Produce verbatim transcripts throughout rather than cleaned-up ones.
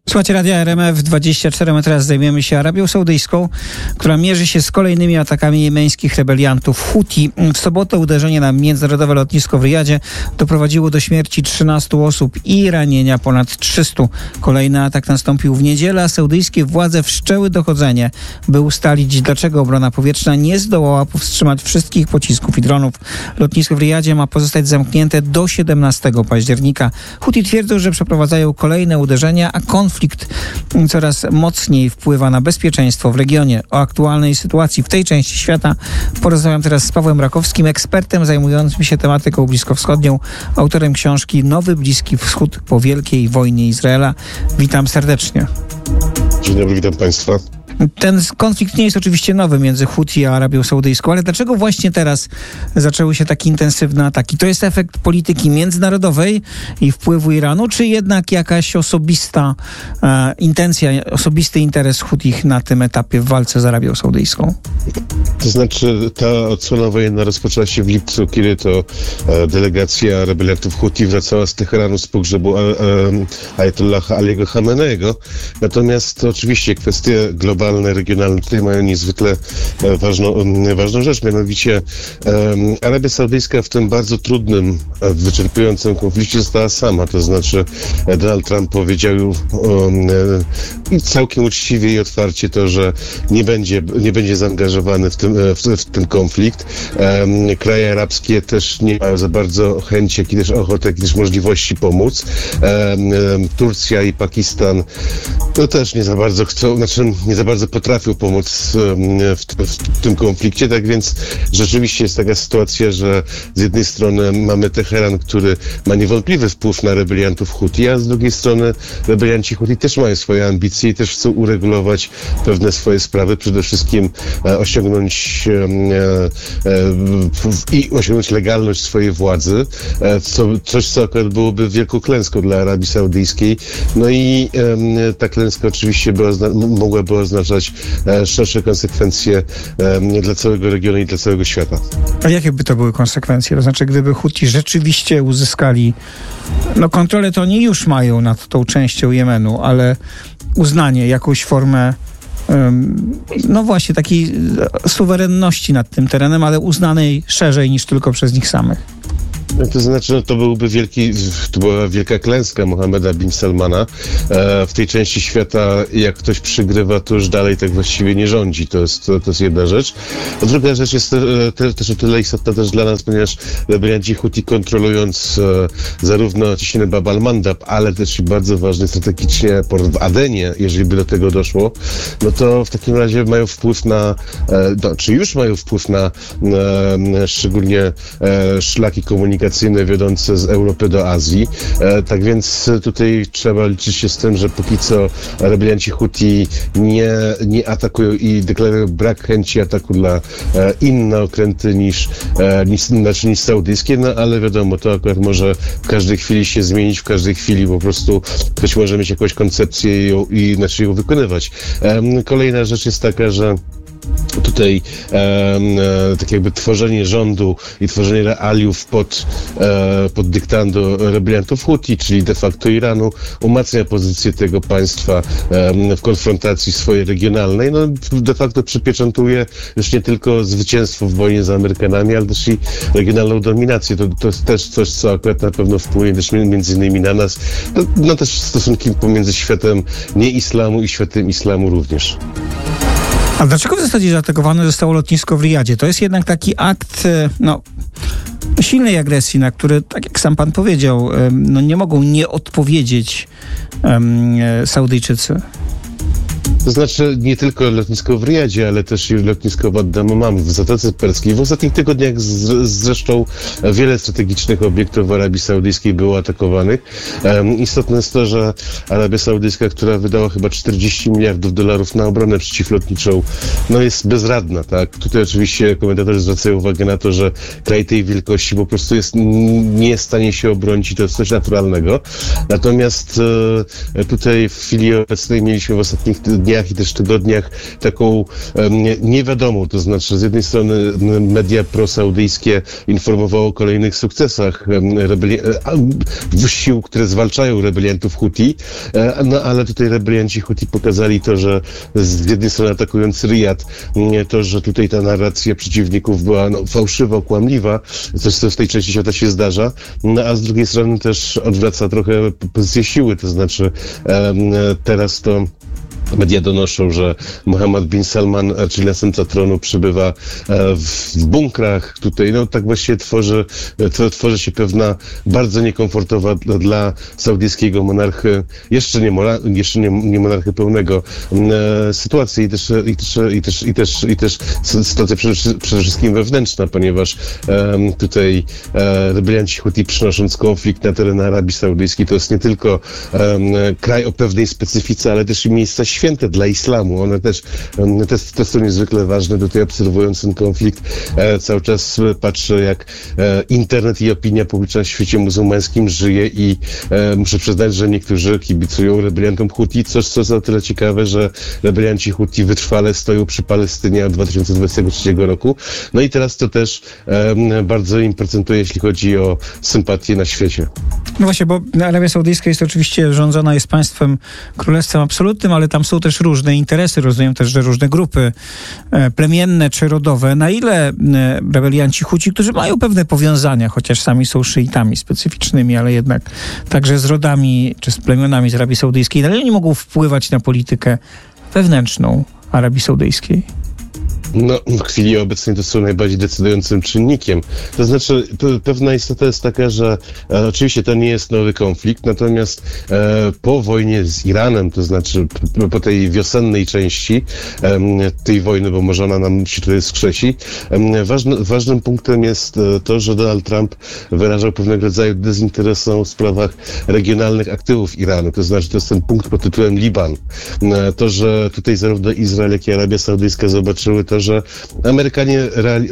Słuchajcie Radia R M F dwadzieścia cztery, my teraz zajmiemy się Arabią Saudyjską, która mierzy się z kolejnymi atakami jemeńskich rebeliantów Huti. W sobotę uderzenie na międzynarodowe lotnisko w Riyadzie doprowadziło do śmierci trzynastu osób i ranienia ponad trzystu. Kolejny atak nastąpił w niedzielę, a saudyjskie władze wszczęły dochodzenie, by ustalić, dlaczego obrona powietrzna nie zdołała powstrzymać wszystkich pocisków i dronów. Lotnisko w Riyadzie ma pozostać zamknięte do siedemnastego października. Huti twierdzą, że przeprowadzają kolejne uderzenia, a konflikt Konflikt coraz mocniej wpływa na bezpieczeństwo w regionie. O aktualnej sytuacji w tej części świata porozmawiam teraz z Pawłem Rakowskim, ekspertem zajmującym się tematyką bliskowschodnią, autorem książki Nowy Bliski Wschód po wielkiej wojnie Izraela. Witam serdecznie. Dzień dobry, witam Państwa. Ten konflikt nie jest oczywiście nowy między Huti a Arabią Saudyjską, ale dlaczego właśnie teraz zaczęły się takie intensywne ataki? To jest efekt polityki międzynarodowej i wpływu Iranu, czy jednak jakaś osobista e, intencja, osobisty interes Hutich na tym etapie w walce z Arabią Saudyjską? To znaczy, ta odsłona wojenna rozpoczęła się w lipcu, kiedy to e, delegacja rebeliantów Huti wracała z Teheranu z pogrzebu e, e, Ajatollaha Aliego Khameneiego. Natomiast oczywiście kwestie globalne, regionalne tutaj mają niezwykle e, ważną, e, ważną rzecz, mianowicie e, Arabia Saudyjska w tym bardzo trudnym, e, wyczerpującym konflikcie została sama. To znaczy e, Donald Trump powiedział e, e, całkiem uczciwie i otwarcie to, że nie będzie, nie będzie zaangażowany w tym, w, w ten konflikt. E, kraje arabskie też nie mają za bardzo chęci, jak i też ochoty, jak i też możliwości pomóc. E, e, Turcja i Pakistan to też nie za bardzo chcą, znaczy nie za bardzo potrafią pomóc e, w, w, w tym konflikcie. Tak więc rzeczywiście jest taka sytuacja, że z jednej strony mamy Teheran, który ma niewątpliwy wpływ na rebeliantów Huti, a z drugiej strony rebelianci Huti też mają swoje ambicje i też chcą uregulować pewne swoje sprawy, przede wszystkim e, osiągnąć e, e, i osiągnąć legalność swojej władzy, e, co, coś, co akurat byłoby wielką klęską dla Arabii Saudyjskiej. No i e, ta klęska oczywiście by ozna- mogłaby oznaczać e, szersze konsekwencje e, dla całego regionu i dla całego świata. A jakie by to były konsekwencje? To znaczy, gdyby Huti rzeczywiście uzyskali, no kontrolę to oni już mają nad tą częścią Jemenu, ale uznanie, jakąś formę no właśnie takiej suwerenności nad tym terenem, ale uznanej szerzej niż tylko przez nich samych. To znaczy, no to byłby wielki, to była wielka klęska Mohammeda bin Salmana. E, w tej części świata, jak ktoś przygrywa, to już dalej tak właściwie nie rządzi. To jest, to, to jest jedna rzecz. A druga rzecz jest te, te, też o tyle istotna też dla nas, ponieważ rebelianci Huti, kontrolując e, zarówno ciśnienie Bab al-Mandab, ale też i bardzo ważny strategicznie port w Adenie, jeżeli by do tego doszło, no to w takim razie mają wpływ na, e, no, czy już mają wpływ na, na szczególnie e, szlaki komunikacyjne wiodące z Europy do Azji. E, tak więc tutaj trzeba liczyć się z tym, że póki co rebelianci Huti nie, nie atakują i deklarują brak chęci ataku dla e, inne okręty niż, e, niż, znaczy niż saudyjskie, no ale wiadomo, to akurat może w każdej chwili się zmienić, w każdej chwili po prostu ktoś może mieć jakąś koncepcję i, ją, i znaczy ją wykonywać. E, kolejna rzecz jest taka, że tutaj e, e, tak jakby tworzenie rządu i tworzenie realiów pod, e, pod dyktando rebeliantów Huti, czyli de facto Iranu, umacnia pozycję tego państwa e, w konfrontacji swojej regionalnej. No de facto przypieczętuje już nie tylko zwycięstwo w wojnie z Amerykanami, ale też i regionalną dominację. To, to jest też coś, co akurat na pewno wpłynie też między innymi na nas. No, no też stosunki pomiędzy światem nie-islamu i światem islamu również. A dlaczego w zasadzie zaatakowane zostało lotnisko w Riyadzie? To jest jednak taki akt, no, silnej agresji, na który, tak jak sam pan powiedział, no, nie mogą nie odpowiedzieć um, Saudyjczycy. To znaczy nie tylko lotnisko w Riyadzie, ale też i lotnisko w Ad-Dammam w Zatoce Perskiej. W ostatnich tygodniach z, zresztą wiele strategicznych obiektów w Arabii Saudyjskiej było atakowanych. Um, istotne jest to, że Arabia Saudyjska, która wydała chyba czterdzieści miliardów dolarów na obronę przeciwlotniczą, no jest bezradna, tak? Tutaj oczywiście komentatorzy zwracają uwagę na to, że kraj tej wielkości po prostu jest nie jest w stanie się obronić i to jest coś naturalnego. Natomiast e, tutaj w chwili obecnej mieliśmy w ostatnich dniach dniach i też tygodniach taką niewiadomą, to znaczy z jednej strony media prosaudyjskie informowało o kolejnych sukcesach rebeli- sił, które zwalczają rebeliantów Huti, no ale tutaj rebelianci Huti pokazali to, że z jednej strony atakując Riyad, to, że tutaj ta narracja przeciwników była no, fałszywa, kłamliwa, coś co w tej części świata się zdarza, no a z drugiej strony też odwraca trochę pozycję siły, to znaczy teraz to media donoszą, że Mohammed bin Salman, czyli następca tronu, przybywa w bunkrach tutaj, no tak właściwie tworzy, tworzy się pewna bardzo niekomfortowa dla saudyjskiego monarchy, jeszcze nie, jeszcze nie, nie monarchy pełnego, sytuacji i też, i też, i też, i też, i też sytuacja przede, przede wszystkim wewnętrzna, ponieważ tutaj rebelianci Huti, przynosząc konflikt na teren Arabii Saudyjskiej, to jest nie tylko kraj o pewnej specyfice, ale też i miejsca święte dla islamu. One też, też, też są niezwykle ważne. Tutaj obserwując ten konflikt e, cały czas patrzę, jak e, internet i opinia publiczna w świecie muzułmańskim żyje i e, muszę przyznać, że niektórzy kibicują rebeliantom Huti, coś co jest o tyle ciekawe, że rebelianci Huti wytrwale stoją przy Palestynie od dwa tysiące dwudziestego trzeciego roku. No i teraz to też e, bardzo im procentuje, jeśli chodzi o sympatię na świecie. No właśnie, bo Arabia Saudyjska jest oczywiście rządzona, jest państwem, królestwem absolutnym, ale tam są też różne interesy, rozumiem też, że różne grupy e, plemienne czy rodowe. Na ile e, rebelianci Huci, którzy mają pewne powiązania, chociaż sami są szyitami specyficznymi, ale jednak także z rodami czy z plemionami z Arabii Saudyjskiej, na ile nie mogą wpływać na politykę wewnętrzną Arabii Saudyjskiej? No, w chwili obecnej to są najbardziej decydującym czynnikiem. To znaczy, to pewna istota jest taka, że e, oczywiście to nie jest nowy konflikt, natomiast e, po wojnie z Iranem, to znaczy po, po tej wiosennej części e, tej wojny, bo może ona nam się tutaj skrzesi, e, ważny, ważnym punktem jest e, to, że Donald Trump wyrażał pewnego rodzaju dezinteresą w sprawach regionalnych aktywów Iranu. To znaczy, to jest ten punkt pod tytułem Liban. E, to, że tutaj zarówno Izrael, jak i Arabia Saudyjska zobaczyły to, że Amerykanie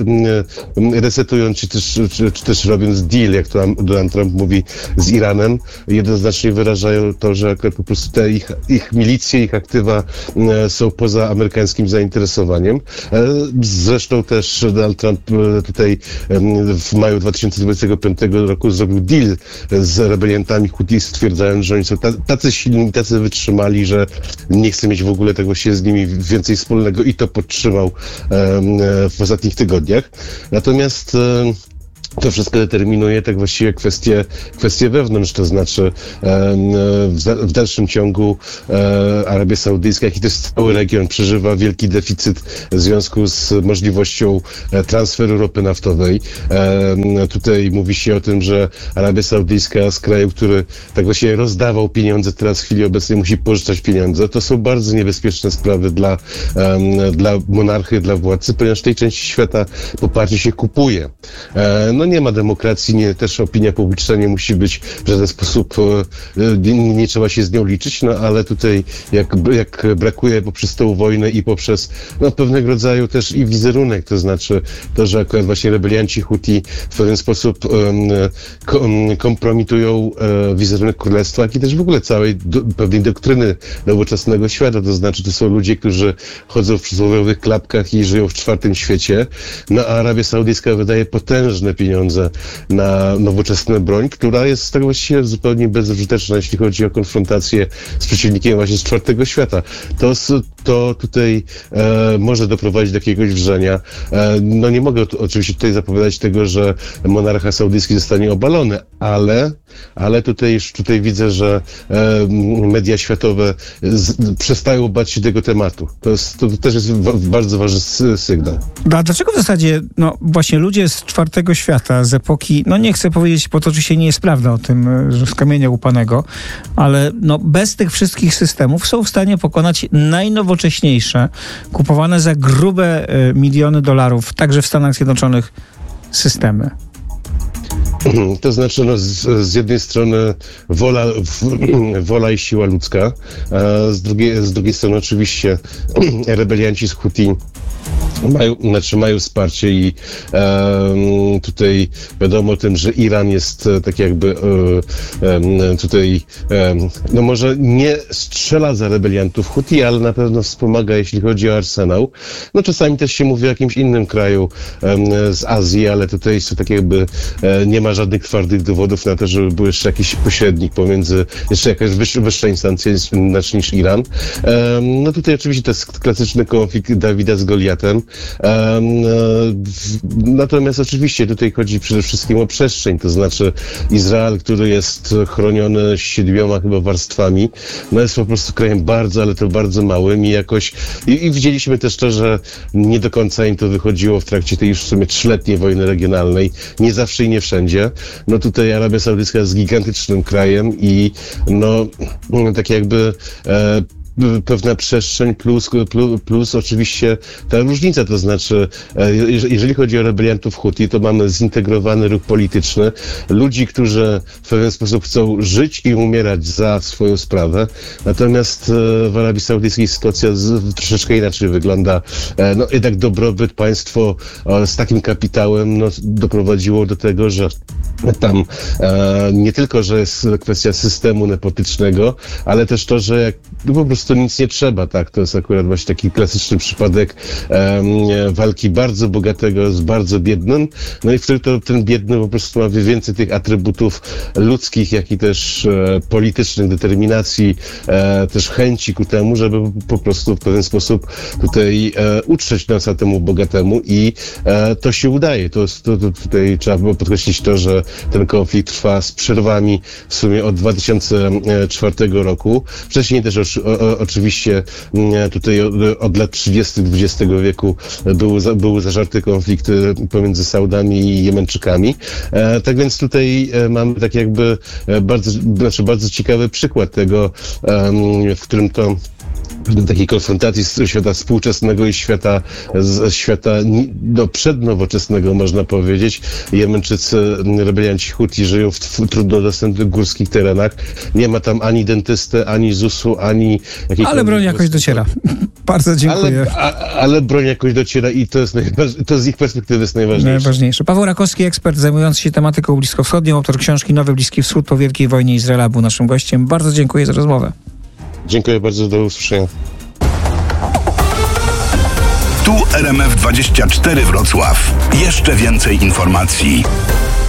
resetując, czy też, czy, czy też robiąc deal, jak to Donald Trump mówi, z Iranem, jednoznacznie wyrażają to, że po prostu te ich, ich milicje, ich aktywa są poza amerykańskim zainteresowaniem. Zresztą też Donald Trump tutaj w maju dwa tysiące dwudziestego piątego roku zrobił deal z rebeliantami Huti, stwierdzając, że oni są tacy silni, tacy wytrzymali, że nie chce mieć w ogóle tego się z nimi więcej wspólnego i to podtrzymał w ostatnich tygodniach. Natomiast to wszystko determinuje tak właściwie kwestie, kwestie wewnątrz, to znaczy w dalszym ciągu Arabia Saudyjska, jak i też cały region przeżywa wielki deficyt w związku z możliwością transferu ropy naftowej. Tutaj mówi się o tym, że Arabia Saudyjska z kraju, który tak właściwie rozdawał pieniądze, teraz w chwili obecnej musi pożyczać pieniądze. To są bardzo niebezpieczne sprawy dla, dla monarchy, dla władcy, ponieważ w tej części świata poparcie się kupuje. No nie ma demokracji, nie, też opinia publiczna nie musi być w żaden sposób, nie, nie trzeba się z nią liczyć, no ale tutaj jak, jak brakuje poprzez tą wojnę i poprzez no, pewnego rodzaju też i wizerunek, to znaczy to, że akurat właśnie rebelianci Huti w pewien sposób um, kom, kompromitują um, wizerunek królestwa, jak i też w ogóle całej do, pewnej doktryny nowoczesnego świata, to znaczy to są ludzie, którzy chodzą w przysłowiowych klapkach i żyją w czwartym świecie, no a Arabia Saudyjska wydaje potężne pieniądze na nowoczesną broń, która jest tak właściwie zupełnie bezużyteczna, jeśli chodzi o konfrontację z przeciwnikiem właśnie z czwartego świata. To, to tutaj e, może doprowadzić do jakiegoś wrzenia. E, no nie mogę tu, oczywiście tutaj zapowiadać tego, że monarcha saudyjski zostanie obalony, ale, ale tutaj już tutaj widzę, że e, media światowe z, przestają bać się tego tematu. To, jest, to też jest w, bardzo ważny sy, sygnał. A dlaczego w zasadzie no właśnie ludzie z czwartego świata, z epoki, no nie chcę powiedzieć, bo to oczywiście nie jest prawda o tym, że z kamienia łupanego, ale no bez tych wszystkich systemów są w stanie pokonać najnowocześniejsze, kupowane za grube y, miliony dolarów, także w Stanach Zjednoczonych, systemy? To znaczy, no, z, z jednej strony wola, w, wola i siła ludzka, a z drugiej, z drugiej strony oczywiście rebelianci z Huti Mają, znaczy mają wsparcie i e, tutaj wiadomo o tym, że Iran jest e, tak jakby e, e, tutaj, e, no może nie strzela za rebeliantów Huti, ale na pewno wspomaga, jeśli chodzi o arsenał. No czasami też się mówi o jakimś innym kraju e, z Azji, ale tutaj jest to tak jakby e, nie ma żadnych twardych dowodów na to, żeby był jeszcze jakiś pośrednik pomiędzy, jeszcze jakaś wyższa, wyższa instancja znaczy niż Iran. E, no tutaj oczywiście to jest klasyczny konflikt Dawida z Goliatem. Natomiast oczywiście tutaj chodzi przede wszystkim o przestrzeń, to znaczy Izrael, który jest chroniony siedmioma chyba warstwami, no jest po prostu krajem bardzo, ale to bardzo małym i jakoś i, i widzieliśmy też to, że nie do końca im to wychodziło w trakcie tej już w sumie trzyletniej wojny regionalnej, nie zawsze i nie wszędzie. No tutaj Arabia Saudyjska jest gigantycznym krajem i no tak jakby e, pewna przestrzeń plus, plus, plus oczywiście ta różnica, to znaczy jeżeli chodzi o rebeliantów Huti, to mamy zintegrowany ruch polityczny, ludzi, którzy w pewien sposób chcą żyć i umierać za swoją sprawę, natomiast w Arabii Saudyjskiej sytuacja z, troszeczkę inaczej wygląda. No jednak dobrobyt, państwo z takim kapitałem no, doprowadziło do tego, że tam e, nie tylko, że jest kwestia systemu nepotycznego, ale też to, że jak, no po prostu nic nie trzeba, tak? To jest akurat właśnie taki klasyczny przypadek e, walki bardzo bogatego z bardzo biednym, no i w którym to ten biedny po prostu ma więcej tych atrybutów ludzkich, jak i też e, politycznych, determinacji, e, też chęci ku temu, żeby po prostu w pewien sposób tutaj e, utrzeć nosa temu bogatemu i e, to się udaje. To, to, to tutaj trzeba było podkreślić to, że ten konflikt trwa z przerwami w sumie od dwa tysiące czwartego roku. Wcześniej też o, o, oczywiście tutaj od, od lat trzydziestych dwudziestego wieku były, były zażarte konflikty pomiędzy Saudami i Jemeńczykami. E, tak więc tutaj mamy tak jakby bardzo, znaczy bardzo ciekawy przykład tego, e, w którym to do takiej konfrontacji z świata współczesnego i świata, z świata no, przednowoczesnego, można powiedzieć. Jemeńczycy, rebelianci Huti żyją w, w trudno dostępnych górskich terenach. Nie ma tam ani dentysty, ani zusu, ani jakiejś... Ale broń jakoś dociera. Bardzo dziękuję. Ale, a, ale broń jakoś dociera i to jest, najważ... to z ich perspektywy jest najważniejsze. Najważniejsze. Paweł Rakowski, ekspert zajmujący się tematyką bliskowschodnią, autor książki Nowy Bliski Wschód po Wielkiej Wojnie Izraela, był naszym gościem. Bardzo dziękuję za rozmowę. Dziękuję bardzo, do usłyszenia. Tu R M F dwadzieścia cztery Wrocław. Jeszcze więcej informacji.